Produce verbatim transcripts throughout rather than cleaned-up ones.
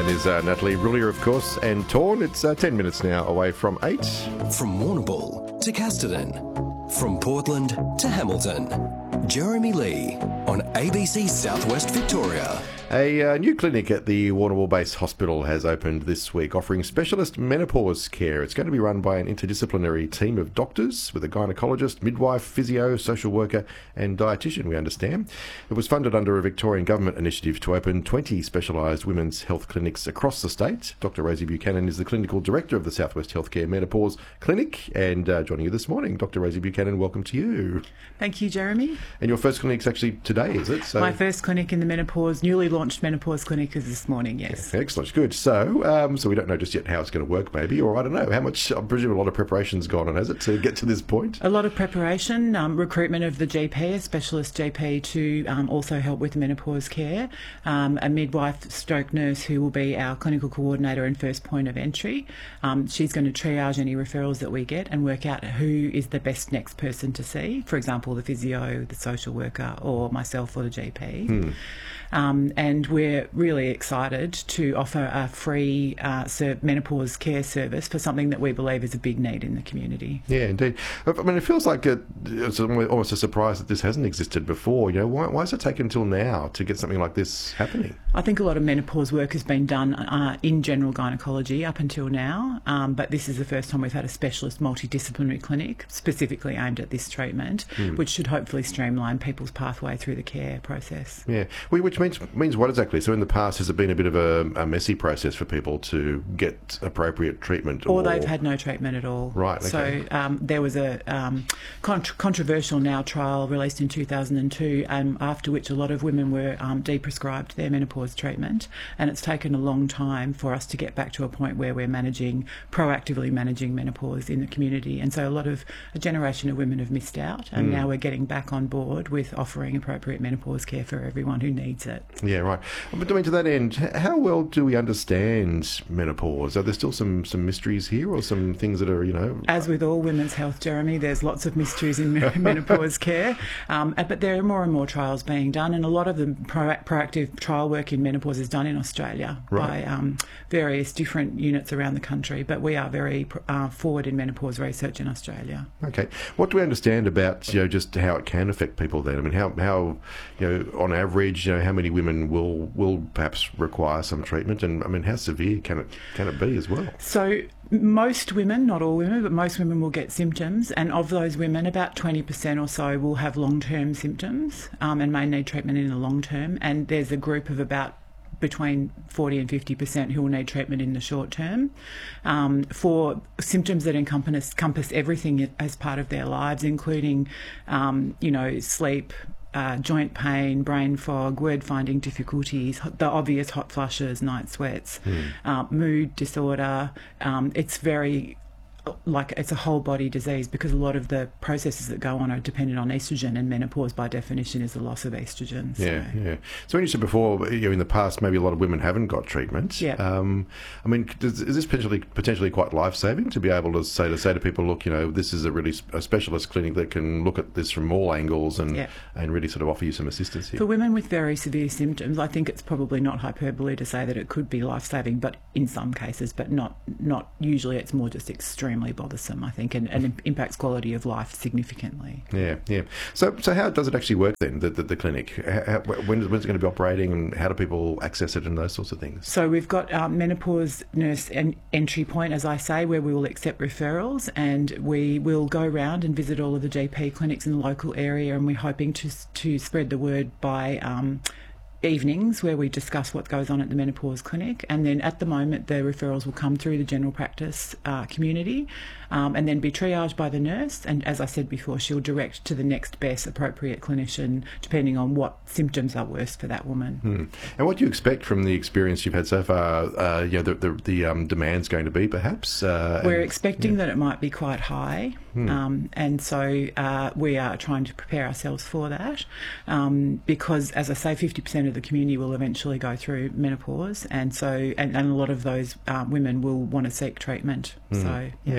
That is uh, Natalie Roulier, of course, and Torn. It's uh, ten minutes now away from eight. From Warrnambool to Casterton, from Portland to Hamilton, Jeremy Lee on A B C Southwest Victoria. A uh, new clinic at the Warrnambool-based hospital has opened this week, offering specialist menopause care. It's going to be run by an interdisciplinary team of doctors with a gynaecologist, midwife, physio, social worker and dietitian, we understand. It was funded under a Victorian government initiative to open twenty specialised women's health clinics across the state. Doctor Rosie Buchanan is the clinical director of the Southwest Healthcare Menopause Clinic, and uh, joining you this morning, Doctor Rosie Buchanan, welcome to you. Thank you, Jeremy. And your first clinic's actually today, is it? So... My first clinic in the menopause, newly launched menopause clinic is this morning, yes. Yeah, excellent, good. So, um, so we don't know just yet how it's going to work, maybe, or I don't know how much. I presume a lot of preparation's gone on, has it, to get to this point? A lot of preparation, um, recruitment of the G P, a specialist G P, to um, also help with menopause care, um, a midwife stroke nurse who will be our clinical coordinator and first point of entry. Um, she's going to triage any referrals that we get and work out who is the best next person to see, for example, the physio, the social worker, or myself or the G P. Hmm. Um, and we're really excited to offer a free uh, menopause care service for something that we believe is a big need in the community. Yeah, indeed. I mean, it feels like it, it's almost a surprise that this hasn't existed before. You know, why, why has it taken until now to get something like this happening? I think a lot of menopause work has been done uh, in general gynaecology up until now, um, but this is the first time we've had a specialist multidisciplinary clinic specifically aimed at this treatment, mm. which should hopefully streamline people's pathway through the care process. Yeah, which means means what exactly? So in the past, has it been a bit of a, a messy process for people to get appropriate treatment? Or, or they've had no treatment at all. Right, okay. So um, there was a um, cont- controversial now trial released in two thousand two, um, after which a lot of women were um, de-prescribed their menopause treatment, and it's taken a long time for us to get back to a point where we're managing, proactively managing menopause in the community. And so a lot of, a generation of women have missed out, and mm. now we're getting back on board with offering appropriate menopause care for everyone who needs it. Yeah, right. But I mean, to that end, how well do we understand menopause? Are there still some, some mysteries here, or some things that are, you know... As with all women's health, Jeremy, there's lots of mysteries in menopause care, um, but there are more and more trials being done, and a lot of the pro- proactive trial work in menopause is done in Australia right. by um, various different units around the country, but we are very uh, forward in menopause research in Australia. Okay. What do we understand about, you know, just how it can affect people then? I mean, how, how you know, on average, you know, how many women will will perhaps require some treatment, and I mean, how severe can it can it be as well? So most women, not all women, but most women will get symptoms, and of those women, about twenty percent or so will have long-term symptoms um, and may need treatment in the long term, and there's a group of about between forty and fifty percent who will need treatment in the short term um, for symptoms that encompass, encompass everything as part of their lives, including, um, you know, sleep, Uh, joint pain, brain fog, word finding difficulties, the obvious hot flushes, night sweats, mm. uh, mood disorder. Um, it's very like it's a whole body disease, because a lot of the processes that go on are dependent on estrogen, and menopause by definition is the loss of estrogen. So. Yeah, yeah. So when you said before, you know, in the past maybe a lot of women haven't got treatment. Yeah. Um, I mean, does, is this potentially potentially quite life saving to be able to say to say to people, look, you know, this is a really a specialist clinic that can look at this from all angles and yeah. and really sort of offer you some assistance here. For women with very severe symptoms, I think it's probably not hyperbole to say that it could be life saving, but in some cases, but not not usually. It's more just extremely bothersome, I think, and, and impacts quality of life significantly. Yeah, yeah. So, so how does it actually work then? The the, the clinic. How, when when's it going to be operating, and how do people access it, and those sorts of things? So we've got um, menopause nurse en- entry point, as I say, where we will accept referrals, and we will go around and visit all of the G P clinics in the local area, and we're hoping to to spread the word by Um, evenings where we discuss what goes on at the menopause clinic, and then at the moment the referrals will come through the general practice uh, community um, and then be triaged by the nurse, and as I said before, she'll direct to the next best appropriate clinician depending on what symptoms are worst for that woman. Hmm. And what do you expect from the experience you've had so far? Uh, you know, the, the, the um, demand's going to be perhaps? Uh, We're and, expecting yeah. that it might be quite high, hmm. um, and so uh, we are trying to prepare ourselves for that um, because, as I say, fifty percent of the community will eventually go through menopause, and so and, and a lot of those um, women will want to seek treatment. Mm. So yeah. yeah, and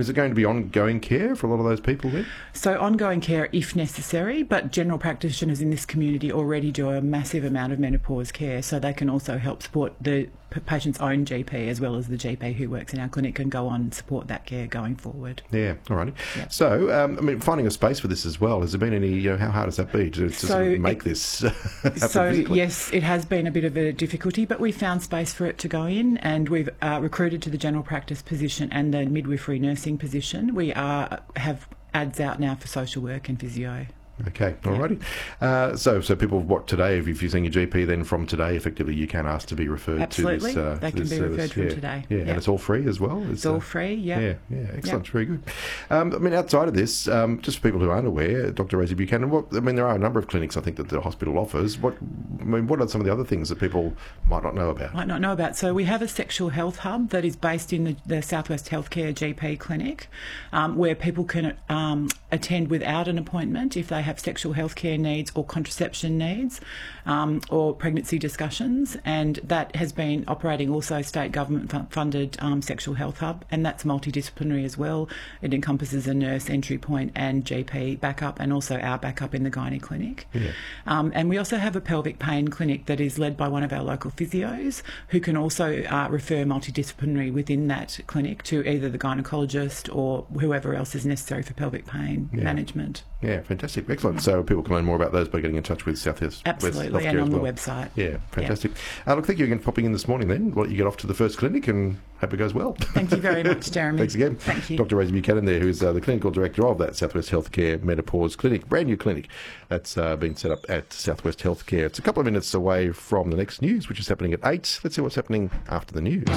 And is it going to be ongoing care for a lot of those people then? So ongoing care if necessary, but general practitioners in this community already do a massive amount of menopause care, so they can also help support the patient's own G P as well as the G P who works in our clinic and go on and support that care going forward. Yeah, all righty. Yeah. So, um, I mean, finding a space for this as well, has there been any, you know, how hard has that been to, to So sort of make it- this happen So, physically? yes, it has been a bit of a difficulty, but we found space for it to go in, and we've uh, recruited to the general practice position and the midwifery nursing position. We are have ads out now for social work and physio. Okay, alrighty. Uh, so, so people, what today? If you're seeing your G P, then from today, effectively, you can ask to be referred Absolutely. to this. Uh, They to can this be service. referred from yeah. today. Yeah, Yeah. and it's all free as well. It's all free, yeah. Yeah, yeah, excellent, very good. Um, I mean, outside of this, um, just for people who aren't aware, Doctor Rosie Buchanan. What I mean, there are a number of clinics I think that the hospital offers. What I mean, what are some of the other things that people might not know about? Might not know about. So we have a sexual health hub that is based in the, the Southwest Healthcare G P clinic, um, where people can um, attend without an appointment if they have sexual health care needs or contraception needs um, or pregnancy discussions, and that has been operating also state government fu- funded um, sexual health hub, and that's multidisciplinary as well. It encompasses a nurse entry point and G P backup, and also our backup in the gynae clinic. Yeah. Um, and we also have a pelvic pain clinic that is led by one of our local physios who can also uh, refer multidisciplinary within that clinic to either the gynaecologist or whoever else is necessary for pelvic pain Yeah. management. Yeah, fantastic, excellent. So people can learn more about those by getting in touch with South West Absolutely, Healthcare and as on well. the website. Yeah, fantastic. Uh, look, thank you again for popping in this morning then. Well, you get off to the first clinic and hope it goes well. Thank you very much, Jeremy. Thanks again. Thank you. Doctor Rosie Buchanan there, who's uh, the clinical director of that Southwest Healthcare Menopause Clinic, brand new clinic that's uh, been set up at Southwest Healthcare. It's a couple of minutes away from the next news, which is happening at eight. Let's see what's happening after the news.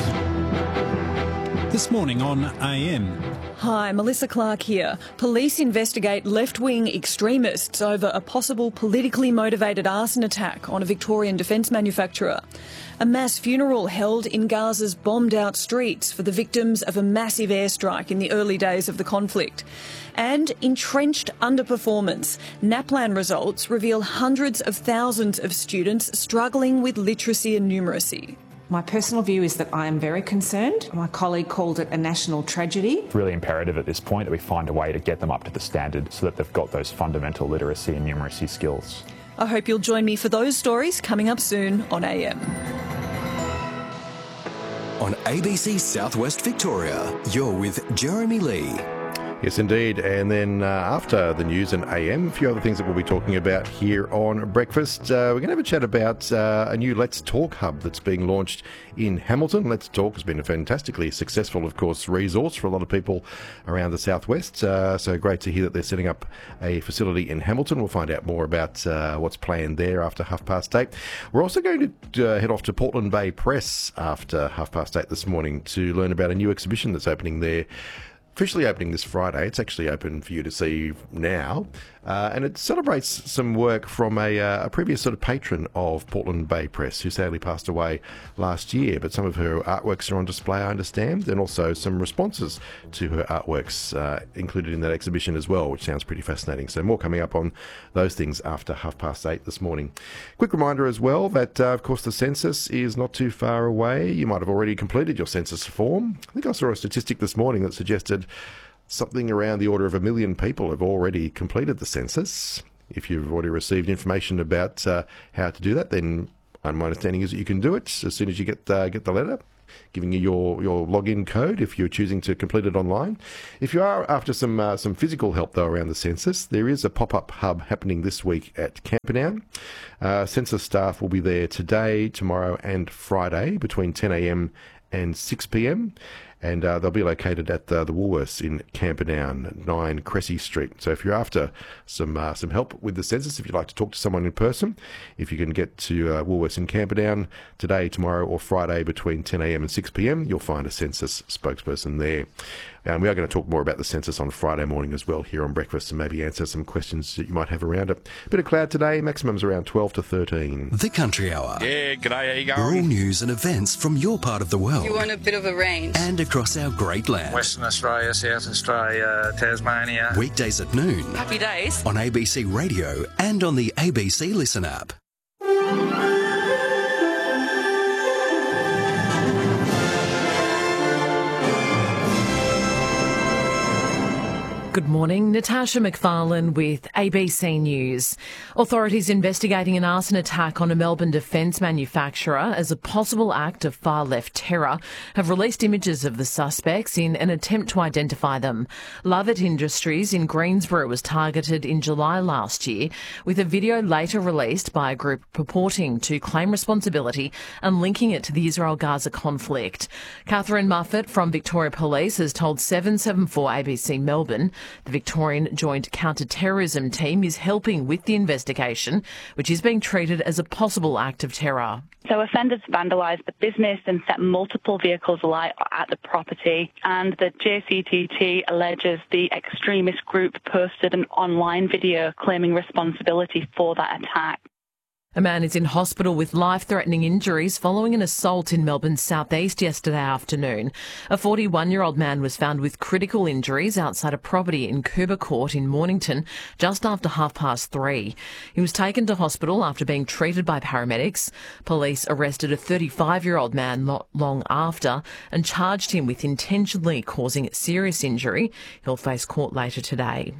This morning on A M. Hi, Melissa Clark here. Police investigate left-wing extremists over a possible politically motivated arson attack on a Victorian defence manufacturer. A mass funeral held in Gaza's bombed-out streets for the victims of a massive airstrike in the early days of the conflict. And entrenched underperformance. NAPLAN results reveal hundreds of thousands of students struggling with literacy and numeracy. My personal view is that I am very concerned. My colleague called it a national tragedy. It's really imperative at this point that we find a way to get them up to the standard so that they've got those fundamental literacy and numeracy skills. I hope you'll join me for those stories coming up soon on A M. On A B C Southwest Victoria, you're with Jeremy Lee. Yes, indeed. And then uh, after the news and A M, a few other things that we'll be talking about here on Breakfast. Uh, we're going to have a chat about uh, a new Let's Talk hub that's being launched in Hamilton. Let's Talk has been a fantastically successful, of course, resource for a lot of people around the southwest. Uh, so great to hear that they're setting up a facility in Hamilton. We'll find out more about uh, what's planned there after half past eight. We're also going to uh, head off to Portland Bay Press after half past eight this morning to learn about a new exhibition that's opening there. Officially opening this Friday. It's actually open for you to see now. Uh, and it celebrates some work from a, uh, a previous sort of patron of Portland Bay Press, who sadly passed away last year. But some of her artworks are on display, I understand, and also some responses to her artworks uh, included in that exhibition as well, which sounds pretty fascinating. So more coming up on those things after half past eight this morning. Quick reminder as well that, uh, of course, the census is not too far away. You might have already completed your census form. I think I saw a statistic this morning that suggested something around the order of a million people have already completed the census. If you've already received information about uh, how to do that, then my understanding is that you can do it as soon as you get uh, get the letter, giving you your, your login code if you're choosing to complete it online. If you are after some uh, some physical help, though, around the census, there is a pop-up hub happening this week at Camperdown. Uh, census staff will be there today, tomorrow and Friday between ten a m and six p m, and uh, they'll be located at the, the Woolworths in Camperdown, nine Cressy Street. So if you're after some uh, some help with the census, if you'd like to talk to someone in person, if you can get to uh, Woolworths in Camperdown today, tomorrow or Friday between ten a m and six p m, you'll find a census spokesperson there. And we are going to talk more about the census on Friday morning as well here on Breakfast, and maybe answer some questions that you might have around it. A bit of cloud today, maximums around twelve to thirteen. The Country Hour. Yeah, g'day, how you Rural going? news and events from your part of the world You want a bit of a range. and across our great land. Western Australia, South Australia, Tasmania. Weekdays at noon Happy days. on A B C Radio and on the A B C Listen app. Good morning, Natasha McFarlane with A B C News. Authorities investigating an arson attack on a Melbourne defence manufacturer as a possible act of far-left terror have released images of the suspects in an attempt to identify them. Lovett Industries in Greensboro was targeted in July last year, with a video later released by a group purporting to claim responsibility and linking it to the Israel-Gaza conflict. Catherine Muffet from Victoria Police has told seven seven four A B C Melbourne the Victorian Joint Counter-Terrorism Team is helping with the investigation, which is being treated as a possible act of terror. So offenders vandalised the business and set multiple vehicles alight at the property, and the J C T T alleges the extremist group posted an online video claiming responsibility for that attack. A man is in hospital with life-threatening injuries following an assault in Melbourne's southeast yesterday afternoon. A forty-one-year-old man was found with critical injuries outside a property in Coober Court in Mornington just after half past three. He was taken to hospital after being treated by paramedics. Police arrested a thirty-five-year-old man not long after and charged him with intentionally causing serious injury. He'll face court later today.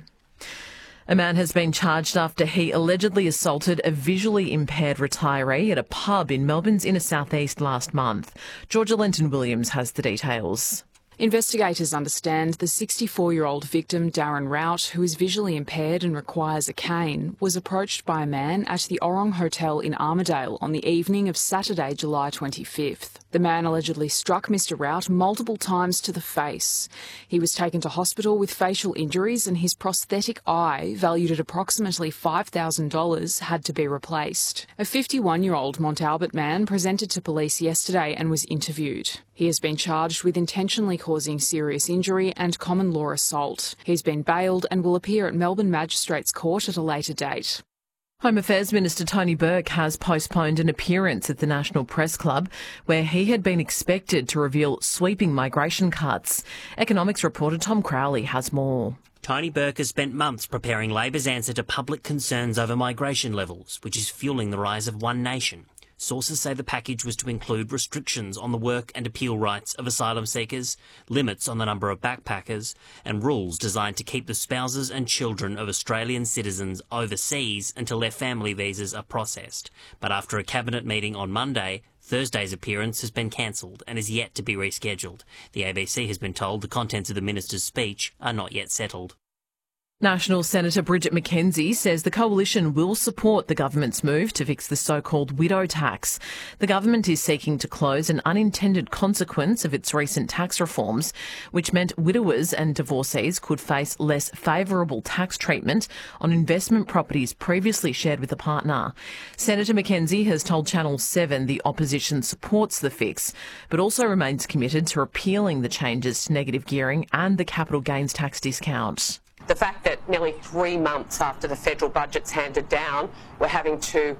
A man has been charged after he allegedly assaulted a visually impaired retiree at a pub in Melbourne's inner southeast last month. Georgia Lenton-Williams has the details. Investigators understand the sixty-four-year-old victim, Darren Rout, who is visually impaired and requires a cane, was approached by a man at the Orong Hotel in Armidale on the evening of Saturday, July twenty-fifth. The man allegedly struck Mister Rout multiple times to the face. He was taken to hospital with facial injuries and his prosthetic eye, valued at approximately five thousand dollars, had to be replaced. A fifty-one-year-old Mont Albert man presented to police yesterday and was interviewed. He has been charged with intentionally causing serious injury and common law assault. He's been bailed and will appear at Melbourne Magistrates Court at a later date. Home Affairs Minister Tony Burke has postponed an appearance at the National Press Club where he had been expected to reveal sweeping migration cuts. Economics reporter Tom Crowley has more. Tony Burke has spent months preparing Labor's answer to public concerns over migration levels, which is fuelling the rise of One Nation. Sources say the package was to include restrictions on the work and appeal rights of asylum seekers, limits on the number of backpackers, and rules designed to keep the spouses and children of Australian citizens overseas until their family visas are processed. But after a cabinet meeting on Monday, Thursday's appearance has been cancelled and is yet to be rescheduled. The A B C has been told the contents of the minister's speech are not yet settled. National Senator Bridget McKenzie says the coalition will support the government's move to fix the so-called widow tax. The government is seeking to close an unintended consequence of its recent tax reforms, which meant widowers and divorcees could face less favourable tax treatment on investment properties previously shared with a partner. Senator McKenzie has told Channel seven the opposition supports the fix, but also remains committed to repealing the changes to negative gearing and the capital gains tax discount. The fact that nearly three months after the federal budget's handed down, we're having to,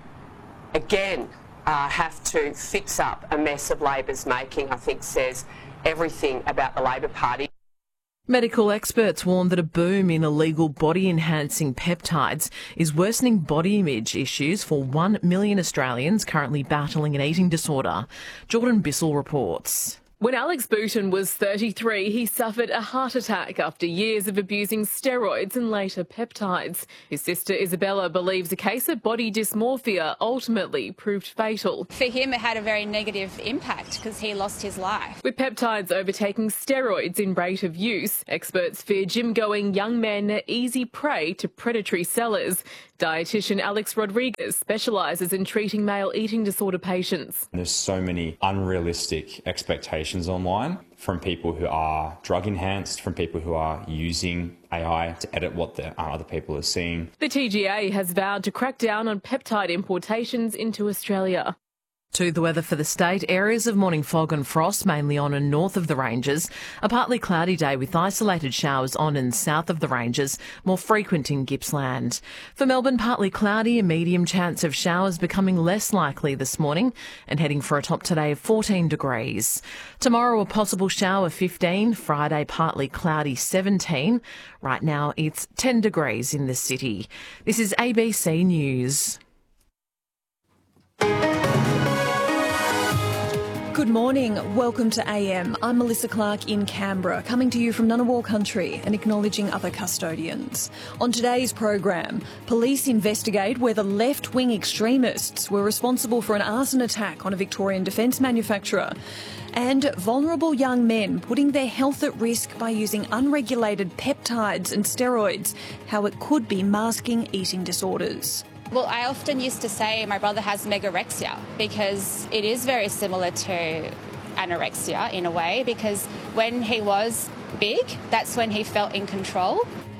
again, uh, have to fix up a mess of Labor's making, I think says everything about the Labor Party. Medical experts warn that a boom in illegal body-enhancing peptides is worsening body image issues for one million Australians currently battling an eating disorder. Jordan Bissell reports. When Alex Booton was thirty-three, he suffered a heart attack after years of abusing steroids and later peptides. His sister Isabella believes a case of body dysmorphia ultimately proved fatal. For him, it had a very negative impact because he lost his life. With peptides overtaking steroids in rate of use, experts fear gym-going young men are easy prey to predatory sellers. Dietitian Alex Rodriguez specialises in treating male eating disorder patients. There's so many unrealistic expectations online from people who are drug enhanced, from people who are using A I to edit what the, uh, other people are seeing. The T G A has vowed to crack down on peptide importations into Australia. To the weather for the state, areas of morning fog and frost mainly on and north of the ranges. A partly cloudy day with isolated showers on and south of the ranges, more frequent in Gippsland. For Melbourne, partly cloudy, a medium chance of showers becoming less likely this morning and heading for a top today of fourteen degrees. Tomorrow, a possible shower fifteen, Friday partly cloudy seventeen. Right now, it's ten degrees in the city. This is A B C News. Good morning. Welcome to A M. I'm Melissa Clark in Canberra, coming to you from Ngunnawal country and acknowledging other custodians. On today's program, police investigate whether left-wing extremists were responsible for an arson attack on a Victorian defence manufacturer. And vulnerable young men putting their health at risk by using unregulated peptides and steroids, how it could be masking eating disorders. Well, I often used to say my brother has megorexia because it is very similar to anorexia in a way, because when he was big, that's when he felt in control.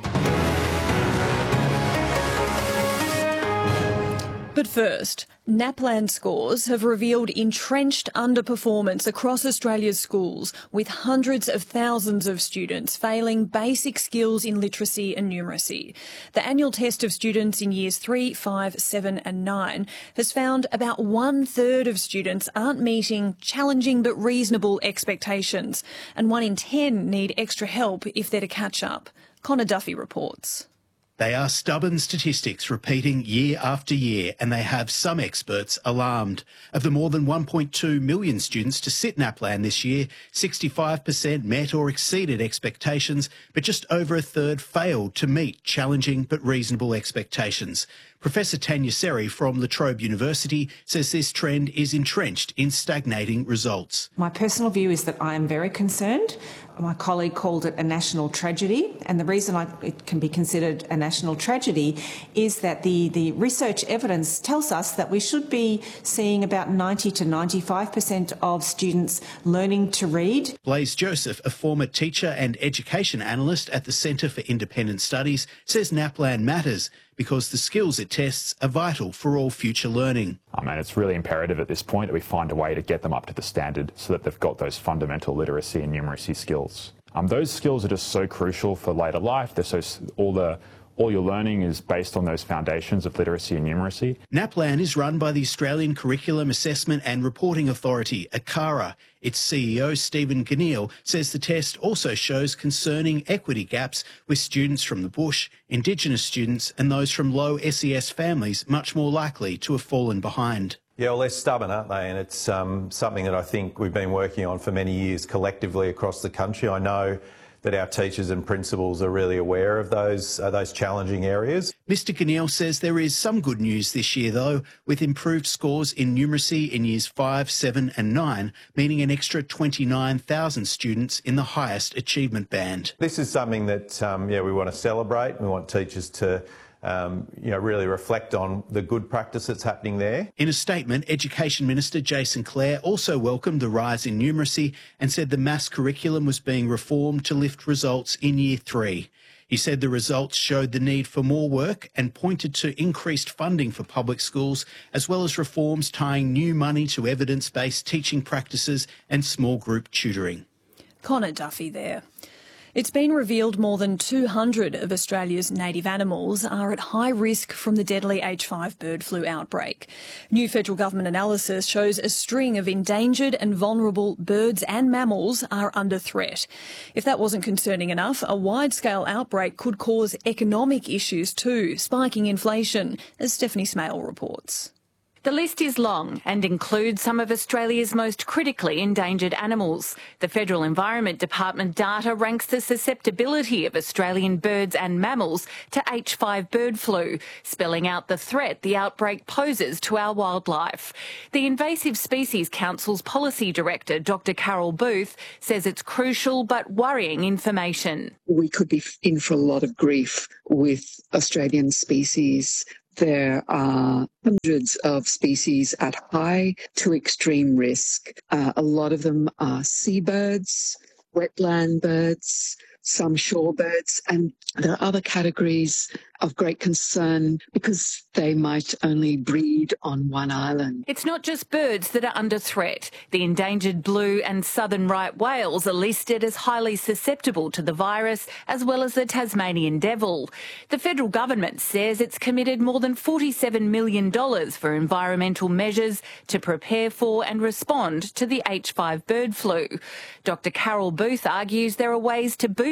But first, NAPLAN scores have revealed entrenched underperformance across Australia's schools, with hundreds of thousands of students failing basic skills in literacy and numeracy. The annual test of students in years three, five, seven and nine has found about one-third of students aren't meeting challenging but reasonable expectations, and one in ten need extra help if they're to catch up. Connor Duffy reports. They are stubborn statistics repeating year after year, and they have some experts alarmed. Of the more than one point two million students to sit NAPLAN this year, sixty-five percent met or exceeded expectations, but just over a third failed to meet challenging but reasonable expectations. Professor Tanya Seri from La Trobe University says this trend is entrenched in stagnating results. My personal view is that I am very concerned. My colleague called it a national tragedy, and the reason I, it can be considered a national tragedy is that the, the research evidence tells us that we should be seeing about ninety to ninety-five percent of students learning to read. Blaise Joseph, a former teacher and education analyst at the Centre for Independent Studies, says NAPLAN matters because the skills it tests are vital for all future learning. Um, and it's really imperative at this point that we find a way to get them up to the standard so that they've got those fundamental literacy and numeracy skills. Um, those skills are just so crucial for later life. They're so all the all your learning is based on those foundations of literacy and numeracy. NAPLAN is run by the Australian Curriculum Assessment and Reporting Authority, ACARA. Its C E O, Stephen Ganneil, says the test also shows concerning equity gaps, with students from the bush, Indigenous students and those from low S E S families much more likely to have fallen behind. Yeah, well, they're stubborn, aren't they? And it's um, something that I think we've been working on for many years collectively across the country. I know that our teachers and principals are really aware of those uh, those challenging areas. Mister Ganneil says there is some good news this year, though, with improved scores in numeracy in years five, seven and nine, meaning an extra twenty-nine thousand students in the highest achievement band. This is something that um, yeah, we want to celebrate. We want teachers to Um, you know, really reflect on the good practice that's happening there. In a statement, Education Minister Jason Clare also welcomed the rise in numeracy and said the maths curriculum was being reformed to lift results in year three. He said the results showed the need for more work and pointed to increased funding for public schools, as well as reforms tying new money to evidence-based teaching practices and small group tutoring. Connor Duffy there. It's been revealed more than two hundred of Australia's native animals are at high risk from the deadly H five bird flu outbreak. New federal government analysis shows a string of endangered and vulnerable birds and mammals are under threat. If that wasn't concerning enough, a wide-scale outbreak could cause economic issues too, spiking inflation, as Stephanie Smale reports. The list is long and includes some of Australia's most critically endangered animals. The Federal Environment Department data ranks the susceptibility of Australian birds and mammals to H five bird flu, spelling out the threat the outbreak poses to our wildlife. The Invasive Species Council's Policy Director, Doctor Carol Booth, says it's crucial but worrying information. We could be in for a lot of grief with Australian species. There are hundreds of species at high to extreme risk. Uh, a lot of them are seabirds, wetland birds, some shorebirds, and there are other categories of great concern because they might only breed on one island. It's not just birds that are under threat. The endangered blue and southern right whales are listed as highly susceptible to the virus, as well as the Tasmanian devil. The federal government says it's committed more than forty-seven million dollars for environmental measures to prepare for and respond to the H five bird flu. Doctor Carol Booth argues there are ways to boost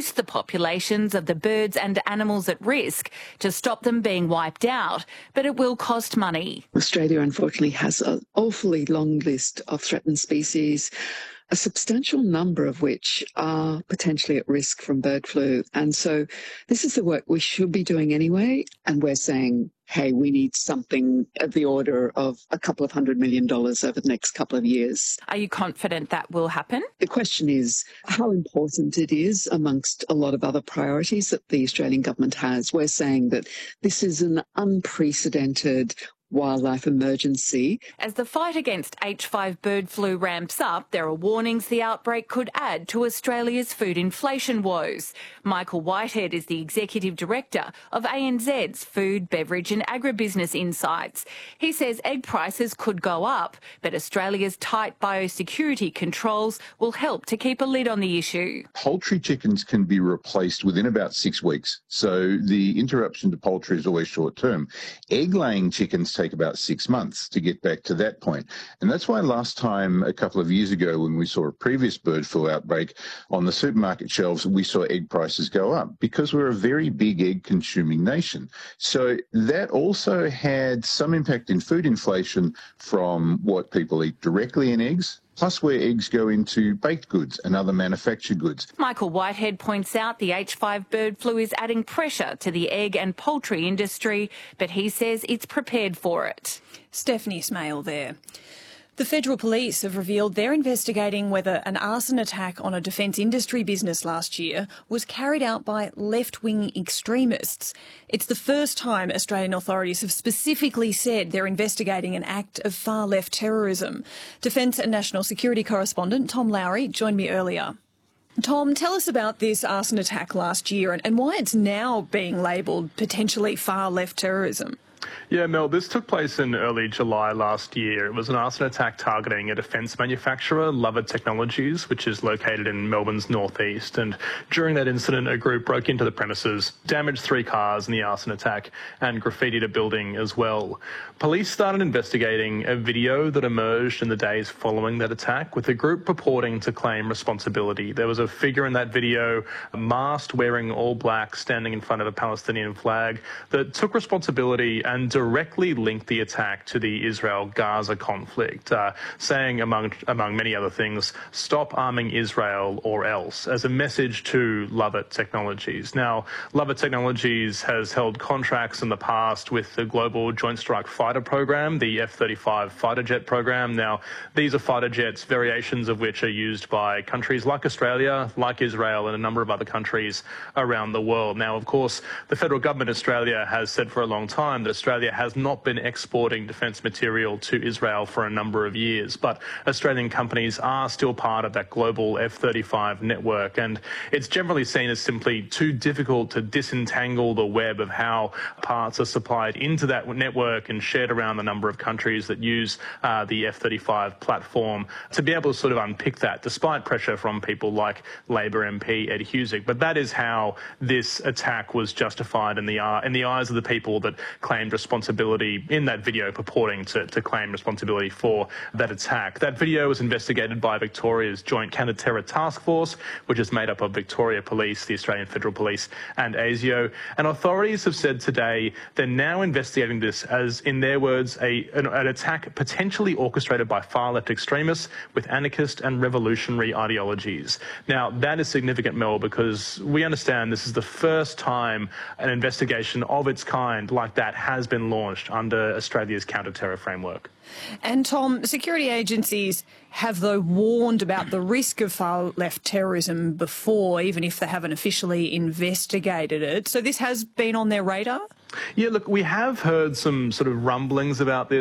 boost the populations of the birds and animals at risk to stop them being wiped out, but it will cost money. Australia, unfortunately, has an awfully long list of threatened species, a substantial number of which are potentially at risk from bird flu. And so this is the work we should be doing anyway. And we're saying, hey, we need something of the order of a couple of hundred million dollars over the next couple of years. Are you confident that will happen? The question is how important it is amongst a lot of other priorities that the Australian government has. We're saying that this is an unprecedented wildlife emergency. As the fight against H five bird flu ramps up, there are warnings the outbreak could add to Australia's food inflation woes. Michael Whitehead is the Executive Director of A N Z's Food, Beverage and Agribusiness Insights. He says egg prices could go up, but Australia's tight biosecurity controls will help to keep a lid on the issue. Poultry chickens can be replaced within about six weeks, so the interruption to poultry is always short term. Egg-laying chickens take about six months to get back to that point. And that's why last time, a couple of years ago, when we saw a previous bird flu outbreak on the supermarket shelves, we saw egg prices go up because we're a very big egg consuming nation. So that also had some impact in food inflation from what people eat directly in eggs, plus where eggs go into baked goods and other manufactured goods. Michael Whitehead points out the H five bird flu is adding pressure to the egg and poultry industry, but he says it's prepared for it. Stephanie Smale there. The Federal Police have revealed they're investigating whether an arson attack on a defence industry business last year was carried out by left-wing extremists. It's the first time Australian authorities have specifically said they're investigating an act of far-left terrorism. Defence and National Security correspondent Tom Lowry joined me earlier. Tom, tell us about this arson attack last year and, and why it's now being labelled potentially far-left terrorism. Yeah, Mel, this took place in early July last year. It was an arson attack targeting a defence manufacturer, Lovett Technologies, which is located in Melbourne's northeast. And during that incident, a group broke into the premises, damaged three cars in the arson attack, and graffitied a building as well. Police started investigating a video that emerged in the days following that attack, with the group purporting to claim responsibility. There was a figure in that video, masked, wearing all black, standing in front of a Palestinian flag, that took responsibility and directly linked the attack to the Israel-Gaza conflict, uh, saying, among among many other things, stop arming Israel or else, as a message to Lovett Technologies. Now, Lovett Technologies has held contracts in the past with the Global Joint Strike Fighter program, the F thirty-five fighter jet program. Now, these are fighter jets, variations of which are used by countries like Australia, like Israel, and a number of other countries around the world. Now, of course, the federal government of Australia has said for a long time that Australia has not been exporting defence material to Israel for a number of years, but Australian companies are still part of that global F thirty-five network, and it's generally seen as simply too difficult to disentangle the web of how parts are supplied into that network and shared around the number of countries that use uh, the F thirty-five platform, to be able to sort of unpick that, despite pressure from people like Labor M P Ed Husic. But that is how this attack was justified in the, uh, in the eyes of the people that claimed responsibility in that video, purporting to, to claim responsibility for that attack. That video was investigated by Victoria's Joint Counter-Terror Task Force, which is made up of Victoria Police, the Australian Federal Police and ASIO. And authorities have said today they're now investigating this as, in their words, a, an, an attack potentially orchestrated by far-left extremists with anarchist and revolutionary ideologies. Now, that is significant, Mel, because we understand this is the first time an investigation of its kind like that has been launched under Australia's counter-terror framework. And Tom, security agencies have, though, warned about the risk of far-left terrorism before, even if they haven't officially investigated it. So this has been on their radar? Yeah, look, we have heard some sort of rumblings about this.